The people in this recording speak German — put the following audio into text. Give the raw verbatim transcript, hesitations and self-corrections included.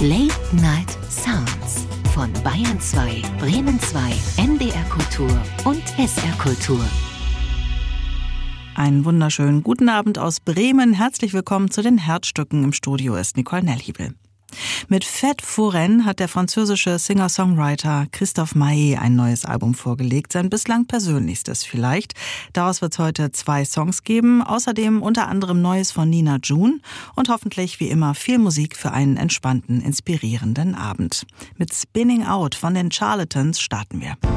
Late Night Sounds von Bayern zwei, Bremen zwei, M D R Kultur und S R Kultur. Einen wunderschönen guten Abend aus Bremen. Herzlich willkommen zu den Herzstücken. Im Studio ist Nicole Nellhiebel. Mit Fête Foraine hat der französische Singer-Songwriter Christophe Maé ein neues Album vorgelegt, sein bislang persönlichstes vielleicht. Daraus wird es heute zwei Songs geben, außerdem unter anderem Neues von Nina June und hoffentlich wie immer viel Musik für einen entspannten, inspirierenden Abend. Mit Spinning Out von den Charlatans starten wir.